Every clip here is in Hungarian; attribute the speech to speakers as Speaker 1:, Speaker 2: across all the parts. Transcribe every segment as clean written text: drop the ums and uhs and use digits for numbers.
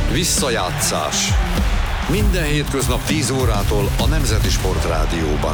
Speaker 1: Visszajátszás. Minden hétköznap 10 órától a Nemzeti Sportrádióban.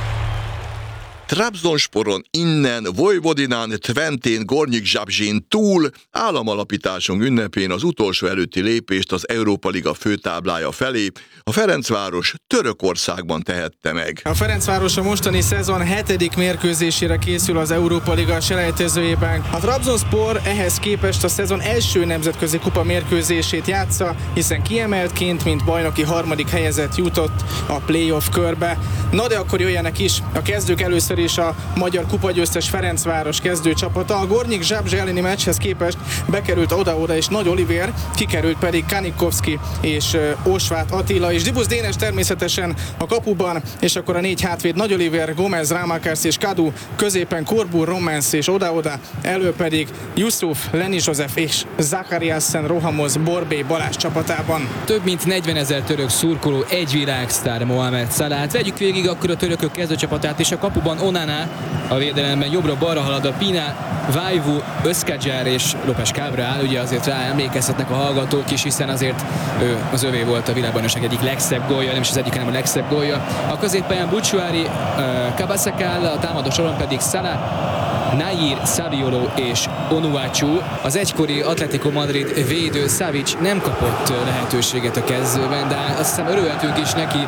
Speaker 2: Trabzonsporon innen, Vojvodinán, Twentén, Gornyi Zsabzsin túl államalapításunk ünnepén az utolsó előtti lépést az Európa Liga főtáblája felé a Ferencváros Törökországban tehette meg.
Speaker 3: A Ferencváros a mostani szezon 7. mérkőzésére készül az Európa Liga selejtezőjében. A Trabzonspor ehhez képest a szezon első nemzetközi kupa mérkőzését játsza, hiszen kiemeltként, mint bajnoki harmadik helyezett jutott a play-off körbe. Na de akkor jöjjenek is a kezdők, először is a magyar kupagyőztes Ferencváros kezdőcsapata. A Gornyi Zsabzsi elleni meccshez képest bekerült Oda és Nagy Olivér, kikerült pedig Kanikovszki és Osváth Attila, és Dibusz Dénes természetesen a kapuban, és akkor a 4 hátvéd Nagy Olivér, Gomez, Rámakers és Kadu, középen Korbu, Románsz és Oda, elő pedig Yusuf, Leni József és Zakariasen, Rohamoz, Borbély, Balázs csapatában.
Speaker 4: Több mint 40 000 török szurkoló, egy világsztár, Mohamed Salah. Vegyük végig akkor a törökök kezdőcsapatát, és a kapuban Onana, a védelemben jobbra-balra halad a Pina, Vaivu, Özkagyar és López Cabral. Ugye azért rá emlékezhetnek a hallgatók is, hiszen azért az övé volt a világbajnokság egyik legszebb gólja, nem is az egyik, hanem a legszebb gólja. A középpályán Bucsuari, Kabasakal, a támadó soron pedig Salah, Nair, Saviolo és Onuachu. Az egykori Atletico Madrid védő Savic nem kapott lehetőséget a kezdőben, de azt hiszem örülhetünk is neki.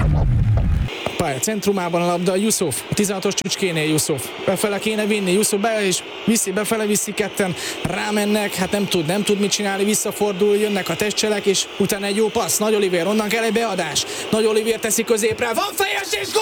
Speaker 3: Pálya centrumában a labda, Yusuf, a 16-os csücskénél Yusuf. Befele kéne vinni, Yusuf be és befele viszi, ketten rámennek, hát nem tud mit csinálni, visszafordul, jönnek a testcselek, és utána egy jó passz, Nagy Olivér, onnan kell egy beadás. Nagy Olivér teszi középre, van fejes és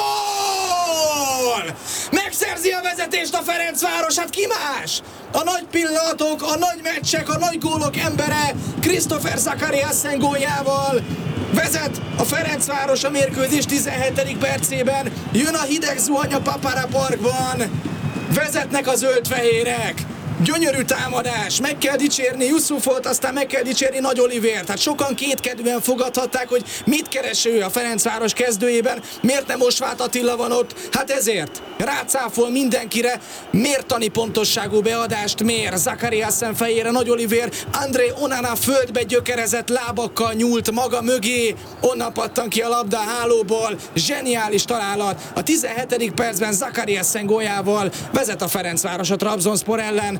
Speaker 3: gól! Megszerzi a vezetést a Ferencváros, hát ki más? A nagy pillanatok, a nagy meccsek, a nagy gólok embere, Christopher Zakariasen góljával vezet a Ferencváros a mérkőzés 17. percében. Jön a hideg zuhany a Papara Parkban. Vezetnek a zöld-fehérek. Gyönyörű támadás, meg kell dicsérni Yusufot, aztán meg kell dicsérni Nagy Olivért. Hát sokan kétkedően fogadhatták, hogy mit keres ő a Ferencváros kezdőjében, miért nem Osváth Attila van ott. Hát ezért rácáfol mindenkire, mértani pontosságú beadást mér Zakariasen fejére Nagy Olivér, André Onana földbe gyökerezett lábakkal nyúlt maga mögé, onnan pattan ki a labda a hálóból, zseniális találat. A 17. percben Zakariasen góljával vezet a Ferencváros a Trabzonspor ellen.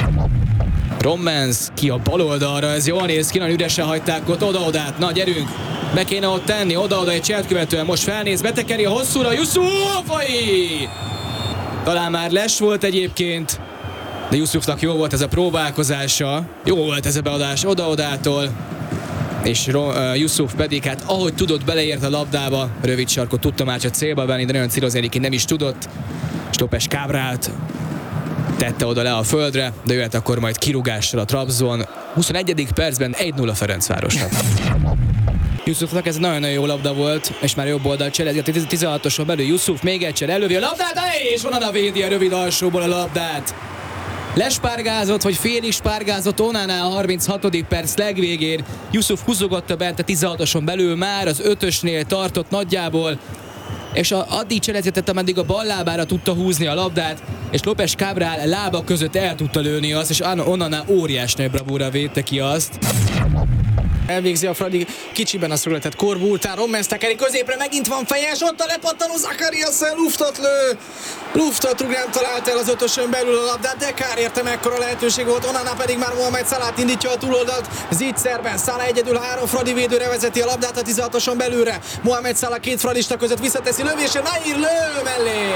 Speaker 4: Románsz ki a bal oldalra, ez jól néz ki, nagyon üresen hagyták ott Oda-Odát. Na gyerünk, be kéne ott tenni, Oda egy cselt követően, most felnéz, betekeri a hosszúra, Yusufai! Talán már les volt egyébként, de Yusufnak jó volt ez a próbálkozása, jó volt ez a beadás Oda-Odától, és Yusuf pedig, hát ahogy tudott, beleért a labdába, rövid sarkot tudta már csak célba venni, de nagyon célozni nem is tudott, és López Cabralt tette oda le a földre, de jöhet akkor majd kirúgással a Trabzon. 21. percben 1-0 Ferencvárosnak. Yusufnak ez nagyon-nagyon jó labda volt, és már jobb oldal cselezi a 16-oson belül Yusuf, még egyszer elővi a labdát, és Onana védi a rövid alsóból a labdát. Lespárgázott, vagy félig spárgázott Onana a 36. perc legvégén. Yusuf húzogatta bent a 16-oson belül, már az 5-ösnél tartott nagyjából, és addig cselezgetett, ameddig a bal lábára tudta húzni a labdát, és López Cabral lába között el tudta lőni azt, és Onana óriás nagy bravúra védte ki azt.
Speaker 3: Elvégzi a Fradi kicsiben a született Korbu után, Románsz tekeri középre, megint van fejes, ott a lepattanó Zakariasen, luftot lő, luftot rúg, nem talált el az 5-ösön belül a labdát, de kár érte, mekkora lehetőség volt, Onana pedig már Mohamed Salah indítja a túloldalt, Zicserben, Salah egyedül 3 Fradi védőre vezeti a labdát a 16-oson belülre, Mohamed Salah 2 fradista között visszateszi lövésre, Nair lő mellé!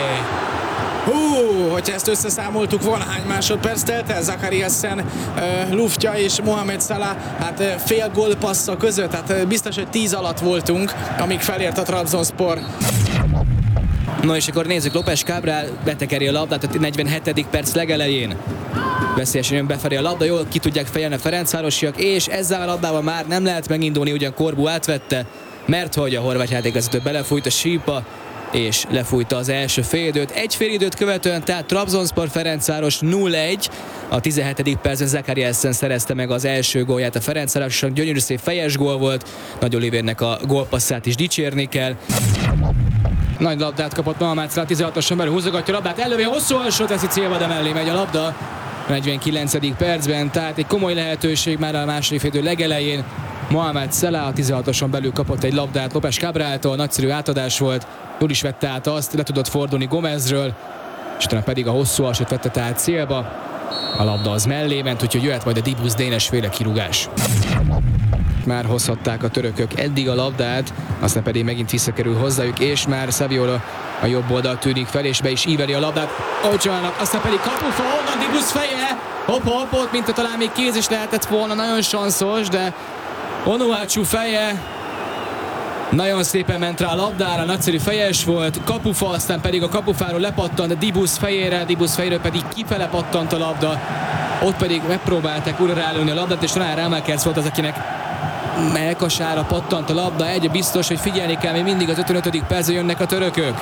Speaker 3: Hogyha ezt összeszámoltuk volna, hány másodperc telt el Zakariasen luftja és Mohamed Salah, hát fél gólpassza között, hát biztos, hogy 10 alatt voltunk, amíg felért a Trabzonspor.
Speaker 4: Na és akkor nézzük, López Cabral betekeri a labdát a 47. perc legelején. Veszélyesen jön befelé a labda, jól ki tudják fejelni a ferencvárosiak, és ezzel a labdával már nem lehet megindulni, ugyan Korbu átvette, mert hogy a horvát játékvezető belefújt a sípa, és lefújta az első félidőt. Egy félidőt követően, tehát Trabzonspor Ferencváros 0-1. A 17. percben Zakariasen szerezte meg az első gólját a Ferencvárosnak. Gyönyörű szép fejes gól volt. Nagy Olivérnek a gólpasszát is dicsérni kell. Nagy labdát kapott Mohamed Salah, 16-oson belül húzogatja a labdát, elővé hosszú alsót teszi célba, de mellé megy a labda. 49. percben, tehát egy komoly lehetőség már a második félidő legelején. Mohamed Salah a 16-oson belül kapott egy labdát López Cabraltól, nagyszerű átadás volt, jól is vette át azt, le tudott fordulni Gomezről, és utána pedig a hosszú alsót vette át célba. A labda az mellé ment, úgyhogy jöhet majd a Dibus Dénes féle kirúgás. Már hozhatták a törökök eddig a labdát, aztán pedig megint visszakerül hozzájuk, és már Saviola a jobb oldal tűnik fel, és be is íveli a labdát Ocsának, aztán pedig kapufa, onnan Dibus feje, hopp, mint talán még kéz is lehetett volna, nagyon sanszos, de Onuachu feje nagyon szépen ment rá a labdára, nagyszerű fejes volt, kapufa, aztán pedig a kapufáról lepattant Dibus fejéről pedig kifele pattant a labda, ott pedig megpróbálták újra rálőni a labdát, és talán Rámelkersz volt az, akinek melkasára pattant a labda. Egy biztos, hogy figyelni kell, még mindig az 55. percben jönnek a törökök.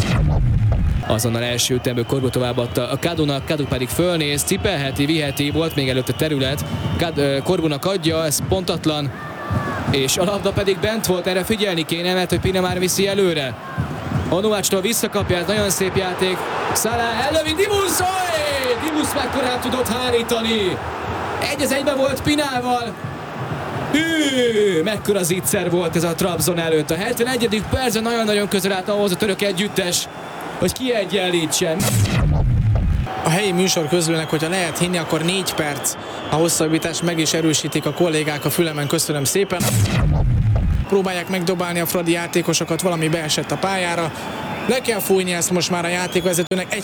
Speaker 4: Azonnal első ütemben Korbu továbbadta a Kadunak, Kadu pedig fölnéz, cipelheti, viheti, volt még előtte terület, Korbunak adja, ez pontatlan, és a labda pedig bent volt, erre figyelni kéne, mert hogy Pina már viszi előre. Onuacstól visszakapja, ez nagyon szép játék, Salah ellövi, Dibus mekkorán tudott hárítani, 1-1-ben volt Pinával. Mekkora zicser volt ez a Trabzon előtt. A 71. percben nagyon-nagyon közel állt ahhoz a török együttes, hogy kiegyenlítsen.
Speaker 3: A helyi műsor közülnek, hogyha lehet hinni, akkor 4 perc a hosszabbítás, meg is erősítik a kollégák a fülemen, köszönöm szépen. Próbálják megdobálni a fradi játékosokat, valami beesett a pályára. Le kell fújni ezt most már a játékvezetőnek.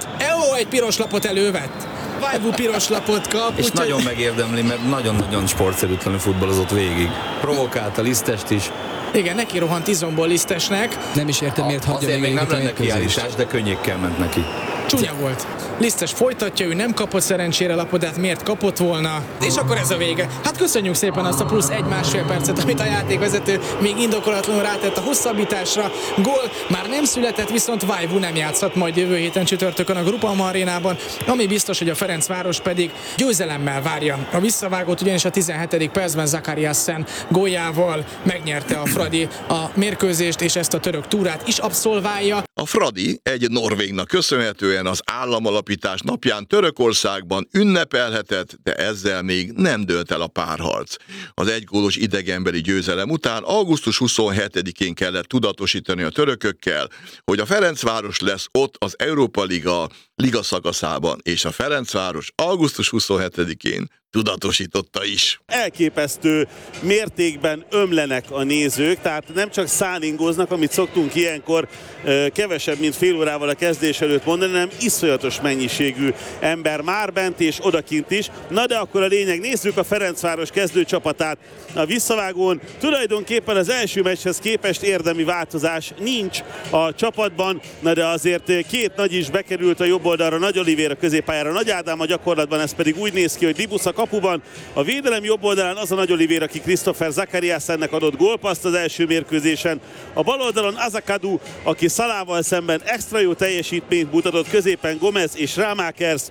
Speaker 3: Egy piros lapot elővett. Vajvu piros lapot kap.
Speaker 5: És nagyon megérdemli, mert nagyon-nagyon sportszerűtlenül futballozott végig. Provokálta Lisztest is.
Speaker 3: Igen, neki rohant izomból Lisztesnek.
Speaker 4: Nem is értem, miért hagyja
Speaker 5: még
Speaker 4: még
Speaker 5: nem
Speaker 4: a
Speaker 5: lenne kiállítás, de könnyékkel ment neki.
Speaker 3: Csúnya volt. Lisztes folytatja, ő nem kapott szerencsére lapot, de hát miért kapott volna? És akkor ez a vége. Hát köszönjük szépen azt a plusz 1-1,5 percet, amit a játékvezető még indokolatlanul rátett a hosszabbításra. Gól már nem született, viszont Vajvu nem játszhat majd jövő héten csütörtökön a Groupama arénában, ami biztos, hogy a Ferencváros pedig győzelemmel várja a visszavágót, ugyanis a 17. percben Zakariassen góljával megnyerte a Fradi a mérkőzést, és ezt a török túrát is abszolválja.
Speaker 2: A Fradi egy norvégnak köszönhetően az államalapítás napján Törökországban ünnepelhetett, de ezzel még nem dőlt el a párharc. Az egygólos idegenbeli győzelem után augusztus 27-én kellett tudatosítani a törökökkel, hogy a Ferencváros lesz ott az Európa Liga szakaszában, és a Ferencváros augusztus 27-én tudatosította is.
Speaker 6: Elképesztő mértékben ömlenek a nézők, tehát nem csak szálingoznak, amit szoktunk ilyenkor kevesebb, mint fél órával a kezdés előtt mondani, hanem iszonyatos mennyiségű ember már bent és odakint is. Na de akkor a lényeg, nézzük a Ferencváros kezdőcsapatát a visszavágón. Tulajdonképpen az első meccshez képest érdemi változás nincs a csapatban, na de azért két nagy is bekerült a jobb oldalra, Nagy Olivér a középpályára, Nagy Ádám a gyakorlatban, ez pedig úgy néz ki, hogy Dibus a kapuban, a védelem jobb oldalán az a Nagy Olivér, aki Christopher Zakariassennek adott gólpasszt az első mérkőzésen. A bal oldalon Azakadu, aki Salával szemben extra jó teljesítményt mutatott, középen Gomez és Rámelkersz.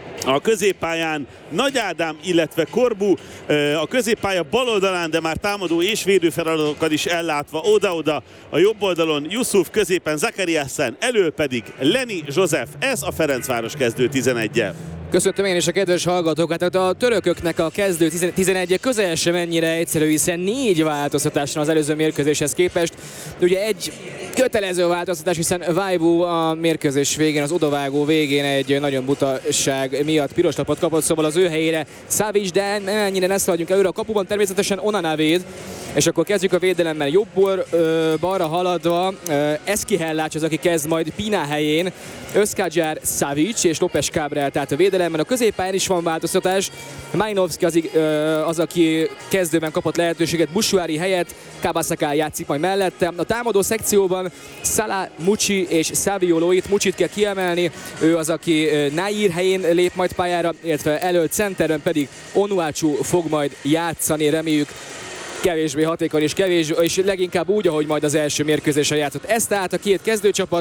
Speaker 6: A középpályán Nagy Ádám, illetve Korbu, a középpálya bal oldalán, de már támadó és védő feladatokat is ellátva oda-oda. A jobb oldalon Yusuf, középen Zakariassen, elől pedig Leni József. Ez a Ferencváros kezdő 11-je.
Speaker 4: Köszöntöm én is a kedves hallgatókat, tehát a törököknek a kezdő 11-e közel sem ennyire egyszerű, hiszen 4 változtatásra az előző mérkőzéshez képest. Ugye egy kötelező változtatás, hiszen Vajvu a mérkőzés végén, az odavágó végén egy nagyon butaság miatt piros lapot kapott, szóval az ő helyére Savic, de ennyire ne szaladjunk előre. A kapuban természetesen Onana véd, és akkor kezdjük a védelemmel jobbból balra haladva. Eszkihellács az, aki kezd majd Pina helyén, Özkagyar, Savic és López Cabral, tehát a védelemben. A középpályán is van változtatás. Majnovski az, aki kezdőben kapott lehetőséget Busuari helyett, Kabasaka játszik majd mellette. A támadó szekcióban Salah, Mucci és Saviolo, itt Mucsit kell kiemelni, ő az, aki Nair helyén lép majd pályára, illetve elől centerben pedig Onuachu fog majd játszani, reméljük kevésbé hatékony és leginkább úgy, ahogy majd az első mérkőzésen játszott. Ez tehát a két kezdőcsapat.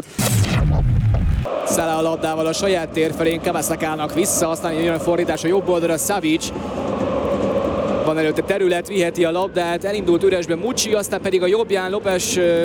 Speaker 4: Salah a labdával a saját tér felén, Kabasakának vissza, aztán jön a fordítás a jobb oldalra, Savic. Van előtte terület, viheti a labdát, elindult üresbe Mucci, aztán pedig a jobbján López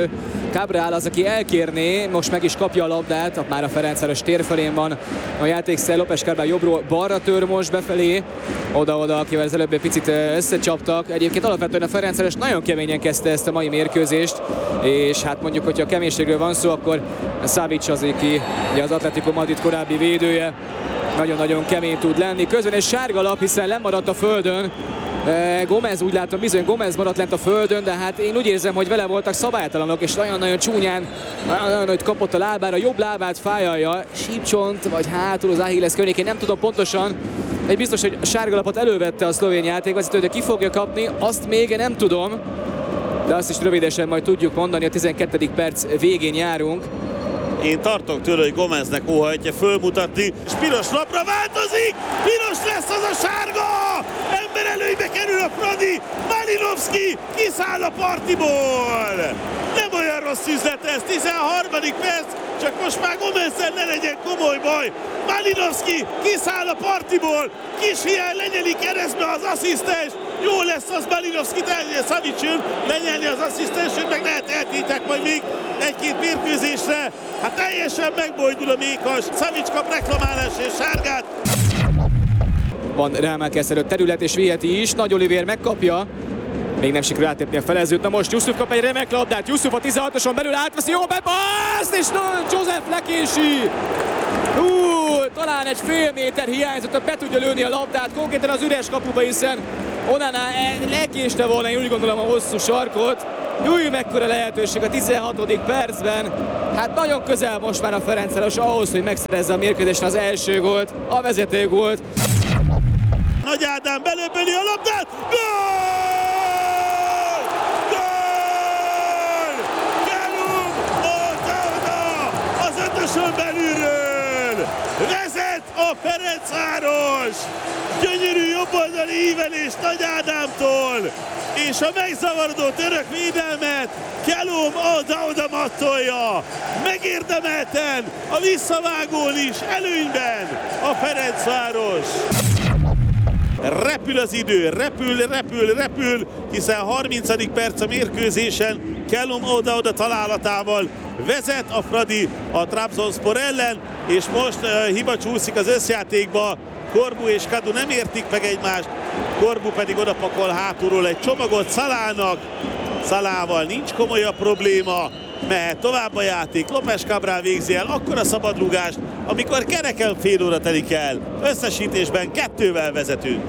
Speaker 4: Cabral az, aki elkérné, most meg is kapja a labdát, már a Ferencváros tér felén van a játékszer. López Cabral jobbról balra tör most befelé, oda-oda, akivel az előbb egy picit összecsaptak. Egyébként alapvetően a Ferencváros nagyon keményen kezdte ezt a mai mérkőzést, és hát mondjuk, hogyha a keménységről van szó, akkor Savic az, aki ugye az Atletico Madrid korábbi védője, nagyon-nagyon kemény tud lenni. Közben egy sárga lap, hiszen lemaradt a földön. Gomez, úgy látom, bizony Gomez maradt lent a földön, de hát én úgy érzem, hogy vele voltak szabálytalanok, és nagyon-nagyon csúnyán, nagyon hogy kapott a lábára, jobb lábát fájalja, sípcsont, vagy hátul az Achilles környékén, nem tudom pontosan. Egy biztos, hogy a sárgalapot elővette a szlovén játékvezető, de ki fogja kapni, azt még nem tudom, de azt is rövidesen majd tudjuk mondani, a 12. perc végén járunk.
Speaker 6: Én tartok tőle, hogy Gomeznek óhajtja fölmutatni, és piros lapra változik! Piros lesz az a sárga! Ember előnybe kerül a Fradi! Malinovski kiszáll a partiból! Nem olyan rossz üzlet ez, 13. perc, csak most már Gomezzel ne legyen komoly baj! Malinovski kiszáll a partiból, kis hiány lenyeli keresztbe az asszisztens! Jó lesz az Malinovski, Savic jön lenyelni az asszisztensőt, meg lehet eltítek majd még egy-két mérkőzésre. Hát teljesen megbojdul a mékas, Savic kap reklamálás és sárgát.
Speaker 4: Van ráemelkeztető terület és viheti is, Nagy Olivér megkapja. Még nem sikerül átépni a felezőt, na most Jusuf kap egy remek labdát, Jusuf a 16-oson belül átveszi, jó bepaszt, és Joseph Lekési! Talán egy fél méter hiányzott, hogy be tudja lőni a labdát, konkrétan az üres kapuba, hiszen Onana lekéste volna, én úgy gondolom, a hosszú sarkot. Júj, mekkora lehetőség a 16. percben. Hát nagyon közel most már a Ferencváros ahhoz, hogy megszerezze a mérkőzésen az első gólt, a vezető gólt.
Speaker 6: Nagy Ádám belöbböli a labdát, gól! Gól! Kellum Oda az ötösön belülről! Vezet a Ferencváros! Gyönyörű jobboldali ívelés Nagy Ádámtól, és a megzavarodó török védelmet Kellum Oda mattolja. Megérdemelten a visszavágón is előnyben a Ferencváros. Repül az idő, repül, hiszen 30. perc a mérkőzésen Kellum Oda találatával vezet a Fradi a Trabzonspor ellen, és most hiba csúszik az összjátékba. Corbu és Kadu nem értik meg egymást, Corbu pedig odapakol hátulról egy csomagot Salahnak. Salahval nincs komolyabb probléma, mehet tovább a játék, López Cabral végzi el akkor a szabadrúgást, amikor kereken fél óra telik el. Összesítésben 2-vel vezetünk.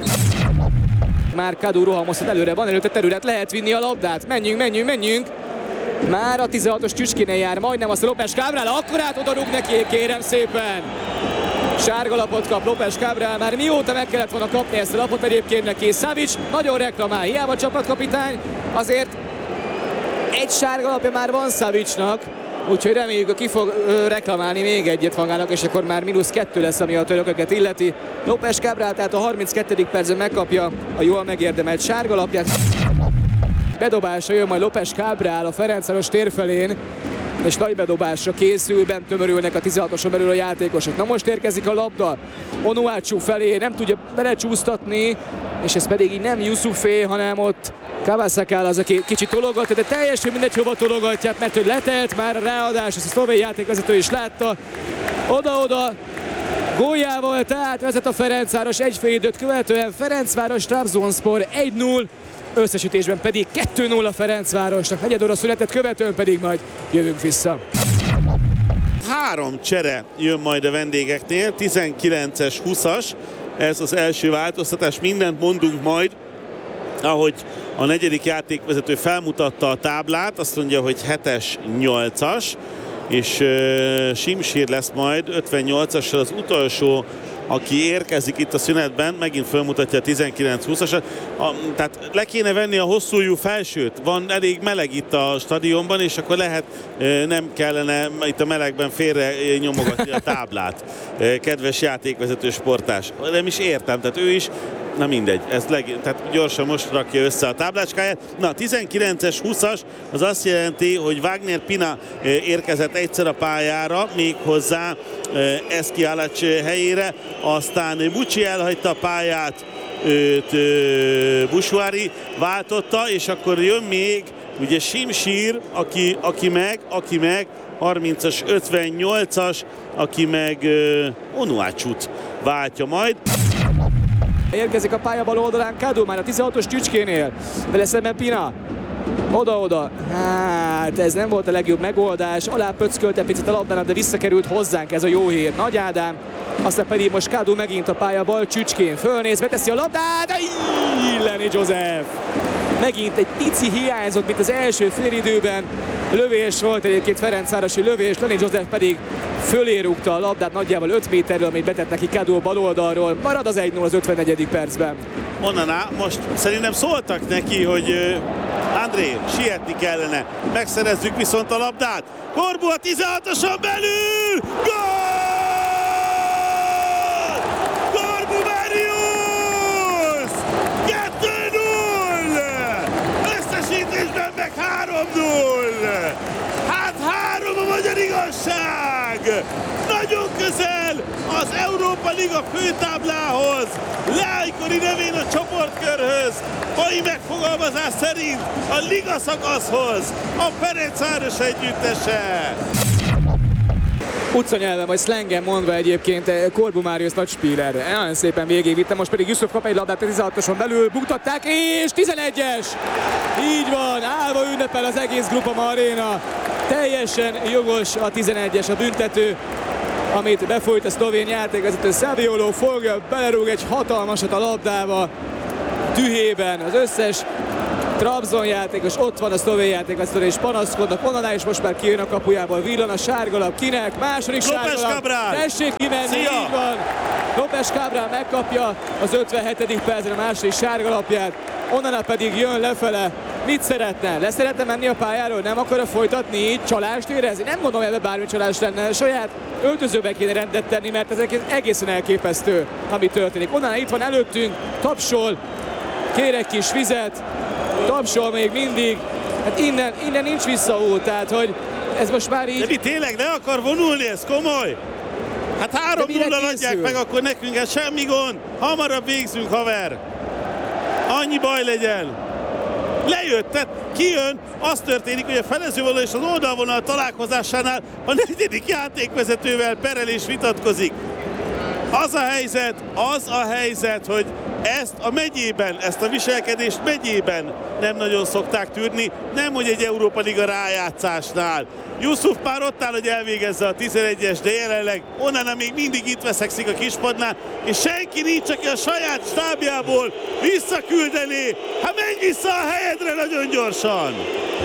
Speaker 4: Már Kadu rohamozhat előre, van előtte terület, lehet vinni a labdát, menjünk! Már a 16-os Csücskénél jár, majdnem azt a López Cabral, akkor át odarúg neki, kérem szépen! Sárgalapot kap López Cabral, már mióta meg kellett volna kapni ezt a lapot egyébként neki. Savic nagyon reklamál, hiába csapatkapitány, azért egy sárgalapja már van Savicnak, úgyhogy reméljük, hogy ki fog reklamálni még egyet magának, és akkor már -2 lesz, ami a törököket illeti. López Cabral tehát a 32. percben megkapja a jól megérdemelt sárgalapját. Bedobásra jön majd López Cabral a Ferencváros tér felén, és nagy bedobásra készül, bent tömörülnek a 16-oson belül a játékosok. Na most érkezik a labda Onuachu felé, nem tudja belecsúsztatni, és ez pedig így nem Yusufé, hanem ott Kavasakál az, aki kicsit tologatja, de teljesen mindegy, hova tologatják, mert hogy letelt már a ráadás, ezt a szlovén játékvezető is látta. Oda-oda, góljával tehát vezet a Ferencváros egy fél időt követően, Ferencváros Trabzonspor 1-0, összesítésben pedig 2-0 a Ferencvárosnak, negyed óra született követően pedig majd jövünk vissza.
Speaker 6: 3 csere jön majd a vendégeknél, 19-es, 20-as, ez az első változtatás, mindent mondunk majd, ahogy a negyedik játékvezető felmutatta a táblát, azt mondja, hogy 7-es, 8-as, és Simsír lesz majd 58-assal az utolsó, aki érkezik itt a szünetben, megint felmutatja a 19-20-asat. Tehát le kéne venni a hosszújú felsőt, van elég meleg itt a stadionban, és akkor lehet, nem kellene itt a melegben félre nyomogatni a táblát. Kedves játékvezető sportás. Nem is értem, tehát ő is, na mindegy, tehát gyorsan most rakja össze a táblácskáját. Na, 19-es, 20-as, az azt jelenti, hogy Wagner Pina érkezett egyszer a pályára, méghozzá Eskialac helyére, aztán Bucsi elhagyta a pályát, őt Busuari váltotta, és akkor jön még ugye Simsír, aki meg 30-as, 58-as, aki meg Onuacsut váltja majd.
Speaker 4: Érkezik a pálya bal oldalán Kadu, már a 16-os Csücskénél. Vele szemben Pina. Oda-oda. Hát ez nem volt a legjobb megoldás. Alá pöckölte picit a labdának, de visszakerült hozzánk, ez a jó hír. Nagy Ádám. Aztán pedig most Kadu megint a pálya bal Csücskén. Fölnéz, beteszi a labdát. Lenny Joseph. Megint egy pici hiányzott, mint az első félidőben. Lövés volt egyébként, Ferencvárosi lövés, Lenny Joseph pedig fölé rúgta a labdát nagyjából 5 méterről, amit betett neki Kadu bal oldalról. Marad az 1-0 az 54. percben.
Speaker 6: Onana, most szerintem szóltak neki, hogy André, sietni kellene. Megszerezzük viszont a labdát. Corbu a 16-oson belül! Gól! Corbu Marius! 2-0! Összesítésben meg 3-0! Hát 3 a magyar igazság! Nagyon közel az Európa Liga főtáblához, Leánykori nevén a csoportkörhöz, mai megfogalmazás szerint a liga szakaszhoz, a Ferencváros együttese.
Speaker 4: Utcanyelven vagy szlengen mondva egyébként Corbu Marius nagy spíler. Nagyon szépen végigvitte, most pedig Yusuf kap egy labdát a 16-oson belül, buktatták, és 11-es! Így van, állva ünnepel az egész Groupama Arena. Teljesen jogos a 11-es, a büntető, amit befolyt a szlovén játékvezető. Saviolo fogja, belerúg egy hatalmasat a labdába, dühében az összes Trabzon játékos, ott van a szlovén játékvezető, és panaszkodnak. Onnan is most már kijön a kapujából, villan a sárgalap, kinek? Második sárgalap, tessék kimenni, így van. López Cabral megkapja az 57. percben a második sárgalapját, onnan pedig jön lefele. Mit szeretne? Leszeretne menni a pályáról? Nem akarja folytatni így? Csalást érezni? Nem gondolom, hogy ebben bármi csalás lenne. Saját öltözőbe kéne rendet tenni, mert ez egészen elképesztő, ami történik. Onnan itt van előttünk, tapsol, kér egy kis vizet, tapsol még mindig. Hát innen nincs visszaút, tehát hogy ez most már így...
Speaker 6: De mi tényleg le akar vonulni, ez komoly? Hát 3-0 adják meg, akkor nekünk ez semmi gond. Hamarabb végzünk, haver. Annyi baj legyen. Lejött, tehát kijön, az történik, hogy a felezővonal és az oldalvonal találkozásánál a 4. játékvezetővel perel és vitatkozik. Az a helyzet, hogy ezt a megyében, ezt a viselkedést megyében nem nagyon szokták tűrni, nem hogy egy Európa Liga rájátszásnál. Yusuf már ott áll, hogy elvégezze a 11-es, de jelenleg Onana még mindig itt veszekszik a kispadnál, és senki nincs, aki a saját stábjából visszaküldené. Hát menj vissza a helyedre nagyon gyorsan!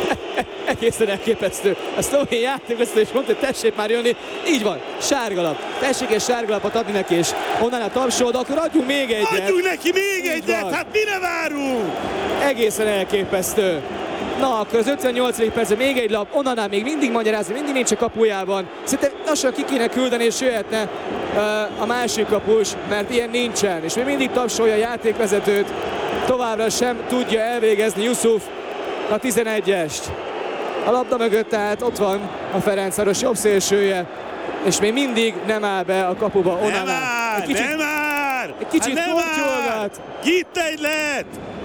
Speaker 4: Egészen elképesztő. A szlovén játékvezető is mondta, hogy tessék már jönni. Így van, sárgalap. Tessék egy sárgalapot adni neki, és onnan a tapsol, de akkor adjunk még egyet.
Speaker 6: Adjunk neki még egyet,
Speaker 4: van.
Speaker 6: Hát mire várunk?
Speaker 4: Egészen elképesztő. Na, akkor az 58. percben még egy lap, onnannál még mindig magyarázni, mindig nincs a kapujában. Szerintem lassan ki kéne küldeni, és jöhetne a másik kapus, mert ilyen nincsen. És még mindig tapsolja a játékvezetőt, továbbra sem tudja elvégezni Yusuf a 11-est. A labda mögött tehát ott van a Ferencváros jobb szélsője, és még mindig nem áll be a kapuba Onana.
Speaker 6: Nem áll!
Speaker 4: Egy kicsit kortyolgat.
Speaker 6: Gitt egy lett!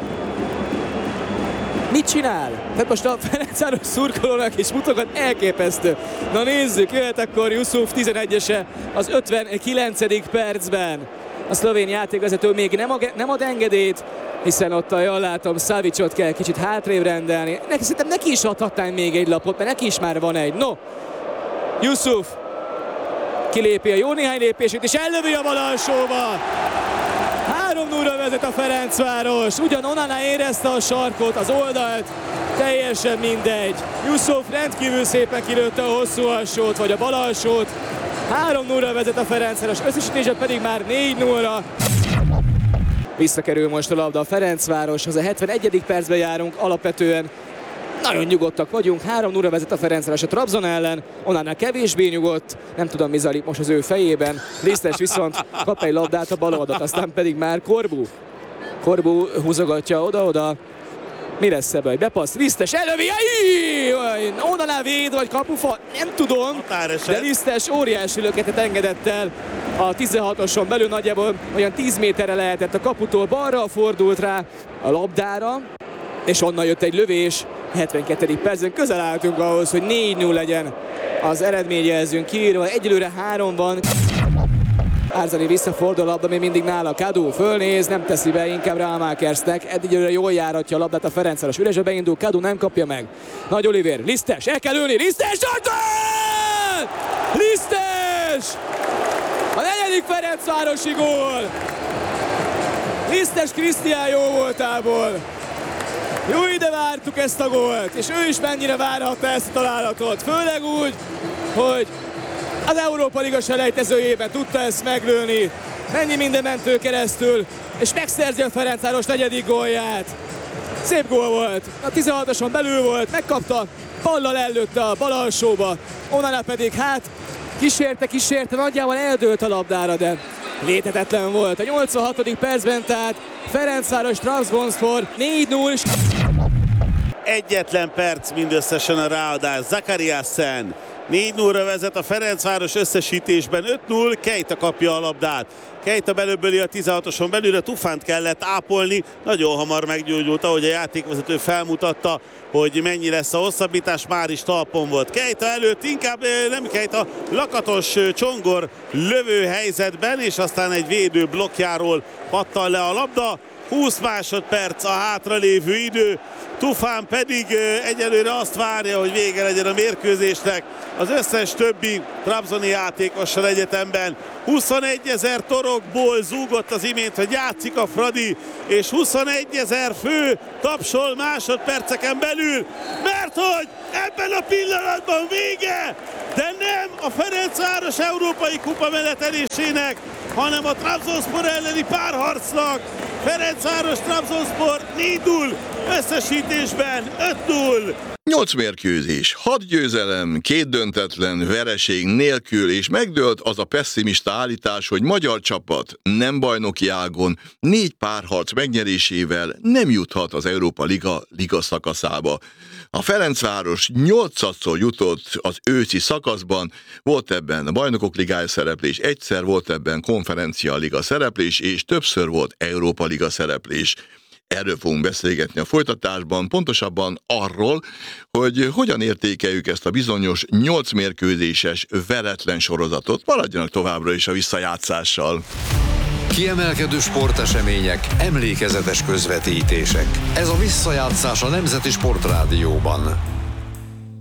Speaker 4: Mit csinál? Tehát most a Ferencváros szurkolónak is mutogat, elképesztő. Na nézzük, jöhet akkor Yusuf 11-ese az 59. percben. A szlovén játékvezető még nem ad engedélyt, hiszen ott, jól látom, Savicot kell kicsit hátrébb rendelni. Szerintem neki is adhatnánk még egy lapot, mert neki is már van egy. No, Yusuf kilépi a jó néhány lépését, és ellövi a bal alsóba. 3-0-ra vezet a Ferencváros. Ugyan Onana érezte a sarkot, az oldalt, teljesen mindegy. Yusuf rendkívül szépen kilőtte a hosszú alsót, vagy a bal alsót. 3-0-ra vezet a Ferencváros, összesítésben pedig már 4-0-ra. Visszakerül most a labda a Ferencvároshoz, a 71. percben járunk, alapvetően nagyon nyugodtak vagyunk, 3-0-ra vezet a Ferencváros a Trabzon ellen, onnannál kevésbé nyugodt, nem tudom mi zajlik most az ő fejében, Lisztes viszont kap egy labdát a bal oldalt, aztán pedig már Corbu húzogatja oda-oda, mi lesz ebből, egy bepassz, Lisztes elővi, onnannál véd vagy kapufa, nem tudom, de Lisztes óriási löketet engedett el a 16-oson belül, nagyjából olyan 10 méterre lehetett a kaputól, balra fordult rá a labdára, és onnan jött egy lövés, 72. percben közel álltunk ahhoz, hogy 4-0 legyen az eredményjelzőnk kiírva. Egyelőre 3 van. Árzani visszafordul a labda, még mindig nála Kadu, fölnéz, nem teszi be, inkább Rámákersnek. Egyelőre jól járatja a labdát a Ferencváros. Üresre beindul, Kadu nem kapja meg. Nagy Olivér, Lisztes, el kell ülni, Lisztes, gól! Lisztes! A 4. Ferencvárosi gól! Lisztes Krisztián jó voltából. Jó, ide vártuk ezt a gólt, és ő is mennyire várhatta ezt a találatot. Főleg úgy, hogy az Európa Liga selejtezőjében tudta ezt meglőni. Mennyi minden mentő keresztül, és megszerzi a Ferencváros 4. gólját. Szép gól volt, a 16-oson belül volt, megkapta, ballal ellőtte a bal alsóba, onnan pedig kísérte, nagyjából eldőlt a labdára, de létetetlen volt. A 86. percben tehát Ferencváros Trabzonspor 4-0.
Speaker 6: Egyetlen perc mindösszesen a ráadás. Zakariasen 4-0-ra vezet a Ferencváros összesítésben, 5-0, Keita kapja a labdát. Keita belöbböli a 16-oson belülre, Tufánt kellett ápolni, nagyon hamar meggyógyult, ahogy a játékvezető felmutatta, hogy mennyi lesz a hosszabbítás, már is talpon volt. Keita előtt, inkább nem Keita, Lakatos Csongor lövő helyzetben, és aztán egy védő blokkjáról pattan le a labda. 20 másodperc a hátralévő idő, Tufán pedig egyelőre azt várja, hogy vége legyen a mérkőzésnek. Az összes többi trabzoni játékossal egyetemben 21 000 torokból zúgott az imént, hogy játszik a Fradi, és 21 000 fő tapsol másodperceken belül, mert hogy ebben a pillanatban vége, de nem a Ferencváros európai kupa menetelésének, hanem a Trabzonspor elleni párharcnak. Ferencváros Trabzonspor 4-0, összesítésben 5-0.
Speaker 2: 8 mérkőzés, 6 győzelem, 2 döntetlen, vereség nélkül, és megdőlt az a pesszimista állítás, hogy magyar csapat nem bajnoki ágon 4 párharc megnyerésével nem juthat az Európa Liga szakaszába. A Ferencváros 8-szor jutott az őszi szakaszban, volt ebben a Bajnokok Ligája szereplés, egyszer volt ebben Konferencia Liga szereplés, és többször volt Európa Liga szereplés. Erről fogunk beszélgetni a folytatásban, pontosabban arról, hogy hogyan értékeljük ezt a bizonyos 8 mérkőzéses veretlen sorozatot. Maradjanak továbbra is a visszajátszással.
Speaker 1: Kiemelkedő sportesemények, emlékezetes közvetítések. Ez a visszajátszás a Nemzeti Sportrádióban.